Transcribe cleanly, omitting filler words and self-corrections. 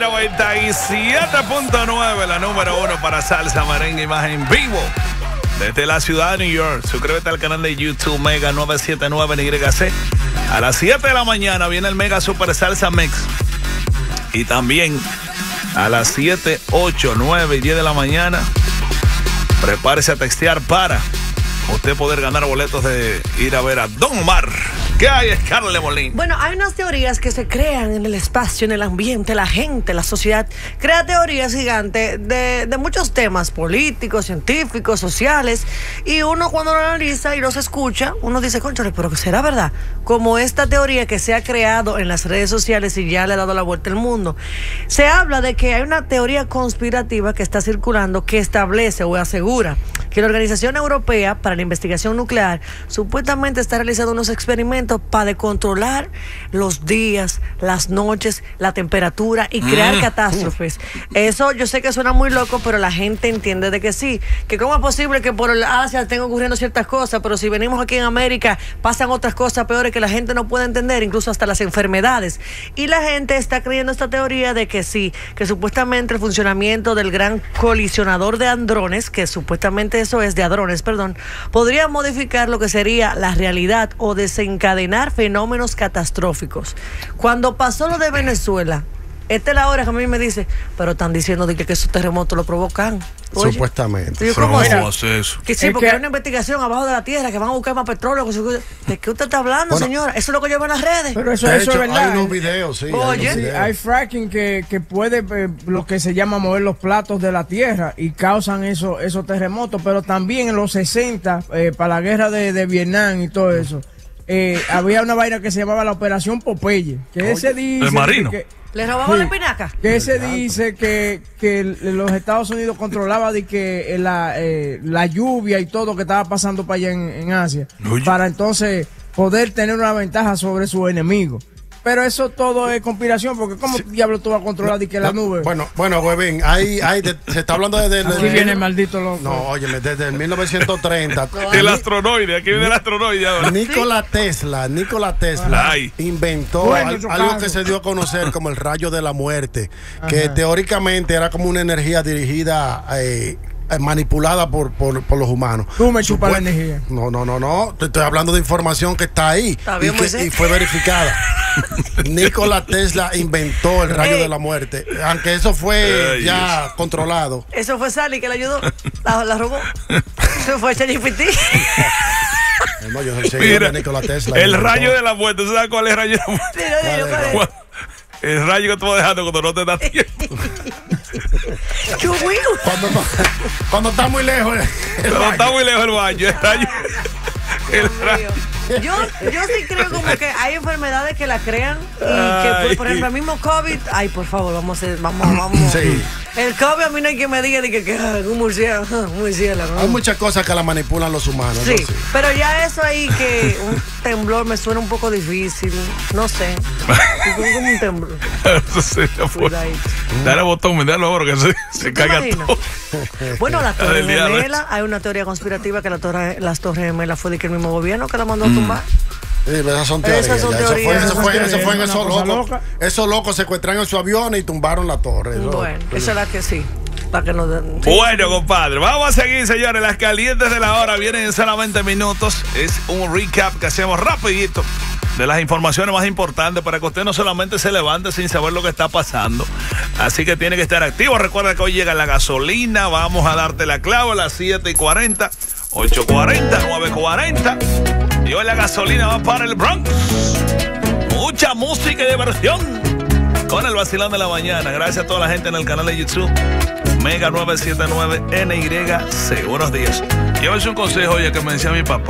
97.9, la número 1 para salsa, merengue y más en vivo. Desde la ciudad de New York. Suscríbete al canal de YouTube Mega 979 NYC. A las 7 de la mañana viene el Mega Super Salsa Mix. Y también a las 7, 8, 9 y 10 de la mañana, prepárese a textear para usted poder ganar boletos de ir a ver a Don Omar. ¿Qué hay, Scarlett Molina? Bueno, hay unas teorías que se crean en el espacio, en el ambiente, la gente, la sociedad. Crea teorías gigantes de muchos temas políticos, científicos, sociales. Y uno cuando lo analiza y los escucha, uno dice, cónchale, pero ¿será verdad? Como esta teoría que se ha creado en las redes sociales y ya le ha dado la vuelta al mundo. Se habla de que hay una teoría conspirativa que está circulando que establece o asegura que la Organización Europea para la Investigación Nuclear supuestamente está realizando unos experimentos para controlar los días, las noches, la temperatura y crear catástrofes. Eso yo sé que suena muy loco, pero la gente entiende de que sí. Que cómo es posible que por el Asia estén ocurriendo ciertas cosas, pero si venimos aquí en América pasan otras cosas peores que la gente no puede entender, incluso hasta las enfermedades. Y la gente está creyendo esta teoría de que sí, que supuestamente el funcionamiento del gran colisionador de hadrones, que supuestamente eso es de hadrones, perdón, podría modificar lo que sería la realidad o desencadenar fenómenos catastróficos. Cuando pasó lo de Venezuela, esta es la hora que a mí me dice, pero están diciendo de que esos terremotos lo provocan. Oye, supuestamente. Yo, ¿cómo hace eso? Que sí, porque hay una investigación abajo de la tierra que van a buscar más petróleo. ¿De qué usted está hablando, señora? Eso es lo que llevan las redes. Pero eso es verdad. Hay unos videos, sí. Oye, Hay fracking que puede, lo que se llama mover los platos de la tierra y causan esos terremotos. Pero también en los 60, para la guerra de Vietnam y todo eso, había una vaina que se llamaba la Operación Popeye. Que ese dice. El marino. ¿le robaban la espinaca? Que ese dice que los Estados Unidos controlaba de que la lluvia y todo que estaba pasando para allá en Asia, para entonces poder tener una ventaja sobre su enemigo. Pero eso todo es conspiración, porque ¿cómo diablo tú vas a controlar de que la nube? Bueno, huevín, se está hablando desde... Aquí viene el maldito loco. No, óyeme, desde el 1930. El astronoide, aquí viene el astronoide ahora. Nikola Tesla inventó algo que se dio a conocer como el rayo de la muerte, que teóricamente era como una energía dirigida... manipulada por los humanos. Tú me chupas la energía. No. Te estoy hablando de información que está ahí y fue verificada. Nikola Tesla inventó el rayo de la muerte. Aunque eso fue ya controlado. Eso fue Sally que le ayudó. La robó. Eso fue ChatGPT. No, yo soy de Nikola Tesla. El rayo de la muerte. ¿Sabes cuál es el rayo de la muerte? Sí, el rayo que tú vas dejando cuando no te da tiempo. Cuando está muy lejos está muy lejos el baño. El rayo. Yo sí creo como que hay enfermedades que la crean y que, por ejemplo, el mismo COVID, por favor, vamos. Sí. El COVID a mí no hay que me diga que un murciélago. Hay muchas cosas que la manipulan los humanos. Sí, pero ya eso ahí que un temblor me suena un poco difícil, no sé. Como un temblor. Eso sería dale botón, dale ahora que se caiga todo. Bueno, las Torres Gemelas, hay una teoría conspirativa que las Torres Gemelas fue de que el mismo gobierno que la mandó a tumbar. Sí, esas son teorías. Eso fue en esos locos. Esos locos secuestraron su avión y tumbaron la torre. Bueno, esa es la que sí. Para que Bueno, compadre, vamos a seguir, señores. Las calientes de la hora vienen en solamente minutos. Es un recap que hacemos rapidito de las informaciones más importantes para que usted no solamente se levante sin saber lo que está pasando. Así que tiene que estar activo. Recuerda que hoy llega la gasolina. Vamos a darte la clave a las 7:40, 8:40, 9:40. Y hoy la gasolina va para el Bronx. Mucha música y diversión con el vacilón de la mañana. Gracias a toda la gente en el canal de YouTube Mega 979 NYC. Buenos días. Llévese un consejo, oye, que me decía mi papá.